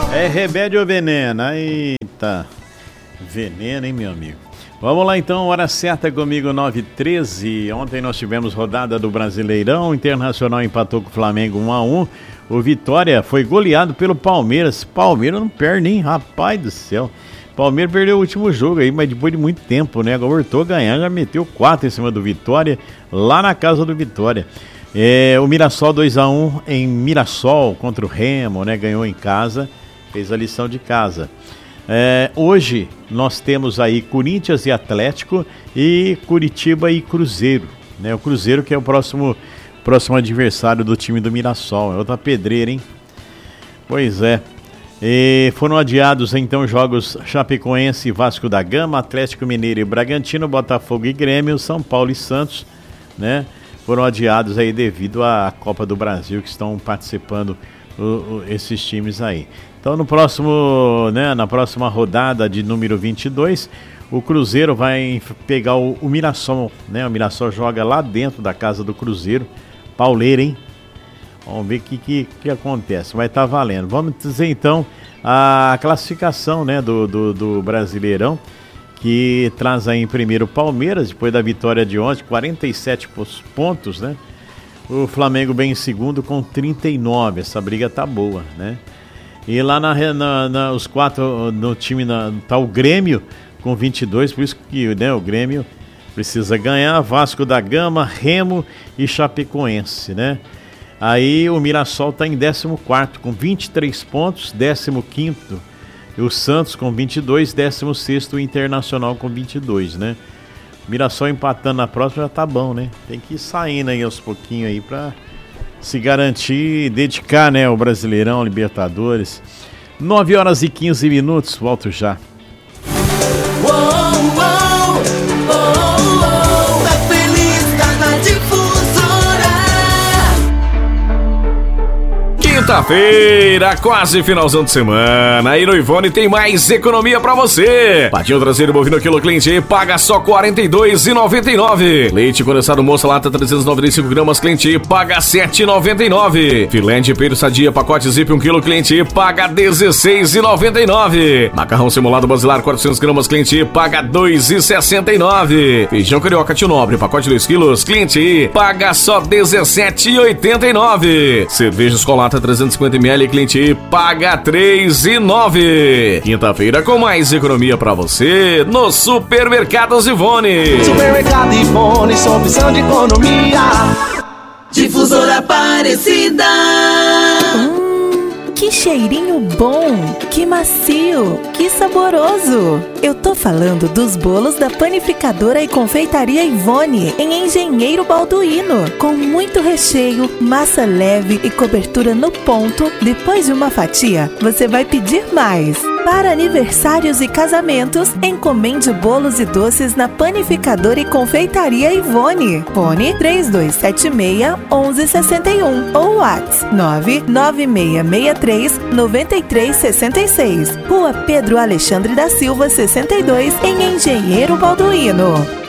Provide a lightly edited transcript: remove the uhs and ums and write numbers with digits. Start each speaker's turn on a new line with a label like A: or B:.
A: É remédio ou veneno? Eita, veneno, hein, meu amigo? Vamos lá então, hora certa comigo, 9h13. Ontem nós tivemos rodada do Brasileirão, o Internacional empatou com o Flamengo 1-1. O Vitória foi goleado pelo Palmeiras. Palmeiras não perde, hein? Rapaz do céu. Palmeiras perdeu o último jogo aí, mas depois de muito tempo, né? Agora voltou a ganhar, já meteu 4 em cima do Vitória, lá na casa do Vitória. O Mirassol 2-1 em Mirassol contra o Remo, né? Ganhou em casa, fez a lição de casa. Hoje nós temos aí Corinthians e Atlético e Curitiba e Cruzeiro, né? O Cruzeiro que é o próximo adversário do time do Mirassol. É outra pedreira, hein? Pois é. E foram adiados então jogos Chapecoense e Vasco da Gama, Atlético Mineiro e Bragantino, Botafogo e Grêmio, São Paulo e Santos, né? Foram adiados aí devido à Copa do Brasil que estão participando esses times aí. Então na próxima rodada de número 22, o Cruzeiro vai pegar o Mirassol, né? O Mirassol joga lá dentro da casa do Cruzeiro. Pauleira, hein? Vamos ver o que acontece. Vai estar valendo. Vamos dizer então a classificação, né, do Brasileirão, que traz aí em primeiro o Palmeiras, depois da vitória de ontem, 47 pontos, né? O Flamengo bem em segundo com 39. Essa briga tá boa, né? E lá os quatro no time tá o Grêmio com 22, por isso que, né, o Grêmio precisa ganhar. Vasco da Gama, Remo e Chapecoense, né? Aí o Mirassol está em 14º com 23 pontos, 15º e o Santos com 22, 16º o Internacional com 22, né? O Mirassol empatando na próxima já tá bom, né? Tem que ir saindo aí aos pouquinhos aí para se garantir e dedicar, né, o Brasileirão, Libertadores. 9h15, volto já.
B: Quinta-feira, quase finalzão de semana, e no Ivone tem mais economia pra você. Patinho traseiro bovino quilo cliente paga só R$ 42,99. Leite condensado moça lata 395 gramas cliente paga R$ 7,99. Filé de peito sadia pacote zip 1 quilo cliente paga R$ 16,99. Macarrão simulado basilar 400 gramas cliente paga R$ 2,69. Feijão carioca tio nobre pacote 2 quilos cliente paga só R$ 17,89. Cerveja Escolata 350ml, cliente paga R$ 3,09. Quinta-feira com mais economia pra você no Supermercados Ivone.
C: Supermercado Ivone, sua opção de economia. Difusora Aparecida.
D: Que cheirinho bom, que macio, que saboroso. Eu tô falando dos bolos da Panificadora e Confeitaria Ivone, em Engenheiro Balduino, com muito recheio, massa leve e cobertura no ponto. Depois de uma fatia, você vai pedir mais. Para aniversários e casamentos, encomende bolos e doces na Panificadora e Confeitaria Ivone. Fone 3276-1161 ou WhatsApp 99663-9366. Rua Pedro Alexandre da Silva, 62, em Engenheiro Balduino.